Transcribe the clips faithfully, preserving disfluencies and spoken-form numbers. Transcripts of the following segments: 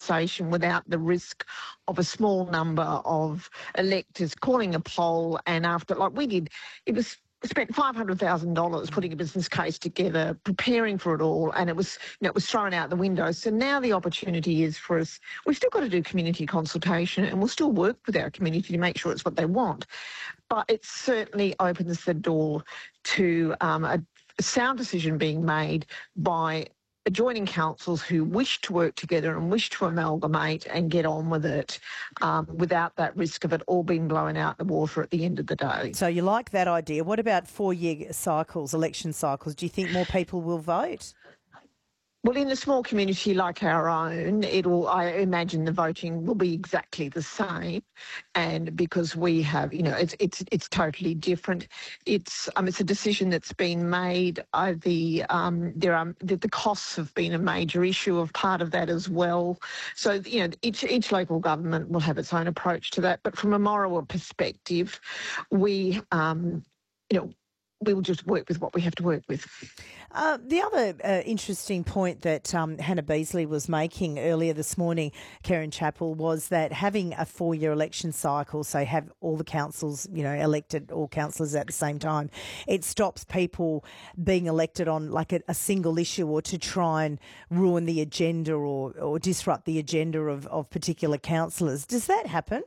conversation without the risk of a small number of electors calling a poll, and after, like we did, it was spent five hundred thousand dollars putting a business case together, preparing for it all, and it was, you know, it was thrown out the window. So now the opportunity is for us, we've still got to do community consultation, and we'll still work with our community to make sure it's what they want. But it certainly opens the door to um, a sound decision being made by adjoining councils who wish to work together and wish to amalgamate and get on with it um, without that risk of it all being blown out the water at the end of the day. So you like that idea. What about four-year cycles, election cycles? Do you think more people will vote? Well, in a small community like our own, it'll, I imagine the voting will be exactly the same. And because we have, you know, it's it's it's totally different. It's um, it's a decision that's been made. Uh, the um, there are the, the costs have been a major issue of part of that as well. So you know, each each local government will have its own approach to that. But from a moral perspective, we, um, you know. we will just work with what we have to work with. Uh, the other uh, interesting point that um, Hannah Beasley was making earlier this morning, Karen Chappell, was that having a four-year election cycle, so have all the councils, you know, elected, all councillors at the same time, it stops people being elected on like a, a single issue or to try and ruin the agenda or, or disrupt the agenda of, of particular councillors. Does that happen?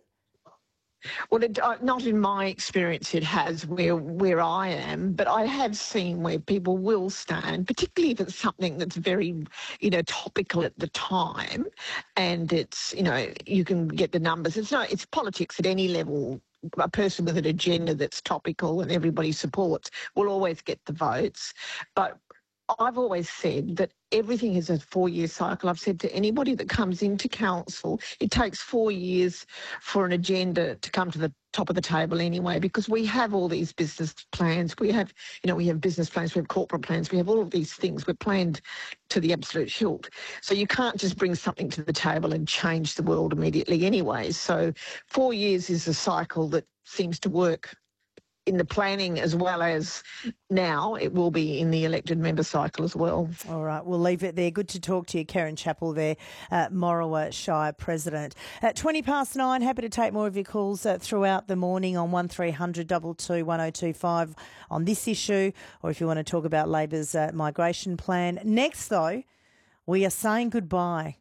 Well, it, uh, not in my experience it has where where I am, but I have seen where people will stand, particularly if it's something that's very, you know, topical at the time, and it's, you know, you can get the numbers. It's not, it's politics at any level. A person with an agenda that's topical and everybody supports will always get the votes. But I've always said that everything is a four-year cycle. I've said to anybody that comes into council, it takes four years for an agenda to come to the top of the table anyway, because we have all these business plans. We have, you know, we have business plans, we have corporate plans, we have all of these things. We're planned to the absolute hilt. So you can't just bring something to the table and change the world immediately anyway. So four years is a cycle that seems to work in the planning as well as now. It will be in the elected member cycle as well. All right, we'll leave it there. Good to talk to you, Karen Chappell there, uh, Morawa Shire President. At twenty past nine, happy to take more of your calls uh, throughout the morning on one three hundred two two one oh two five on this issue, or if you want to talk about Labor's uh, migration plan. Next, though, we are saying goodbye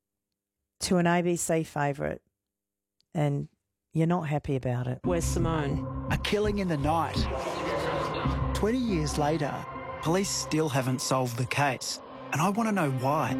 to an A B C favourite, and you're not happy about it. Where's Simone? A killing in the night. Twenty years later, police still haven't solved the case, and I want to know why.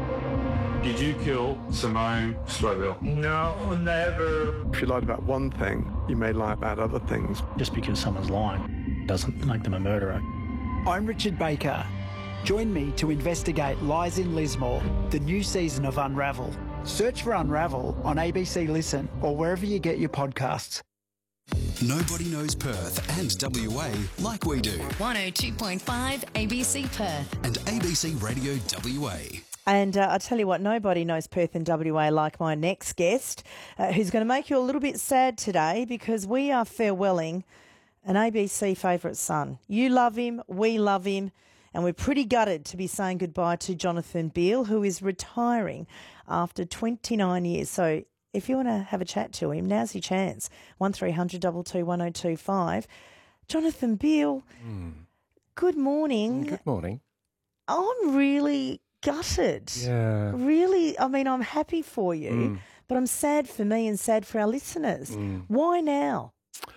Did you kill Simone Scoville? No, never. If you lied about one thing, you may lie about other things. Just because someone's lying doesn't make them a murderer. I'm Richard Baker. Join me to investigate Lies in Lismore, the new season of Unravel. Search for Unravel on A B C Listen or wherever you get your podcasts. Nobody knows Perth and W A like we do. one oh two point five A B C Perth. And A B C Radio W A. And uh, I tell you what, nobody knows Perth and W A like my next guest, uh, who's going to make you a little bit sad today because we are farewelling an A B C favourite son. You love him, we love him. And we're pretty gutted to be saying goodbye to Jonathan Beale, who is retiring after twenty-nine years. So if you want to have a chat to him, now's your chance. one three hundred two two one oh two five. Jonathan Beale, mm. good morning. Good morning. I'm really gutted. Yeah. Really, I mean, I'm happy for you, mm. but I'm sad for me and sad for our listeners. Mm. Why now?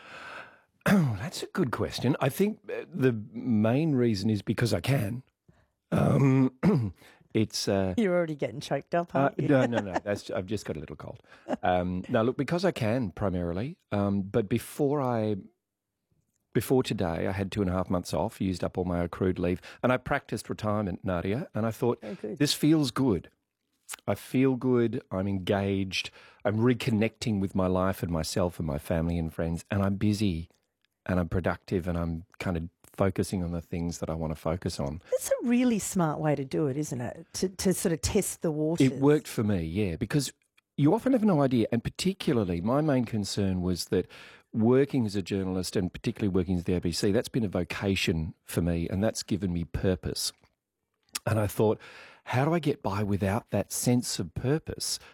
Oh, that's a good question. I think the main reason is because I can. Um, it's uh, You're already getting choked up, aren't uh, you? No, no, no. That's, I've just got a little cold. Um, no, look, because I can primarily. Um, but before I, before today, I had two and a half months off, used up all my accrued leave, and I practiced retirement, Nadia. And I thought, oh, this feels good. I feel good. I'm engaged. I'm reconnecting with my life and myself and my family and friends, and I'm busy. And I'm productive and I'm kind of focusing on the things that I want to focus on. That's a really smart way to do it, isn't it? To to sort of test the waters. It worked for me, yeah, because you often have no idea. And particularly, my main concern was that working as a journalist and particularly working as the A B C, that's been a vocation for me and that's given me purpose. And I thought, how do I get by without that sense of purpose?